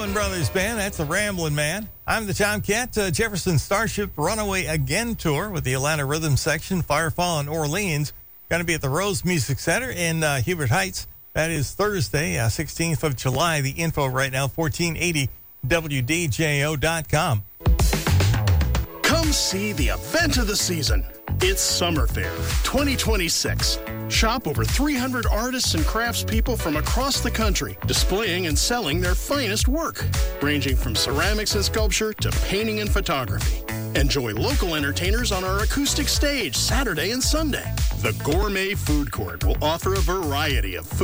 Allman Brothers Band. That's the Ramblin' Man. I'm the Tomcat. Jefferson Starship Runaway Again Tour with the Atlanta Rhythm Section, Firefall in Orleans. Going to be at the Rose Music Center in Hubert Heights. That is Thursday, 16th of July. The info right now, 1480wdjo.com. Come see the event of the season. It's Summer Fair 2026. Shop over 300 artists and craftspeople from across the country, displaying and selling their finest work, ranging from ceramics and sculpture to painting and photography. Enjoy local entertainers on our acoustic stage Saturday and Sunday. The Gourmet Food Court will offer a variety of food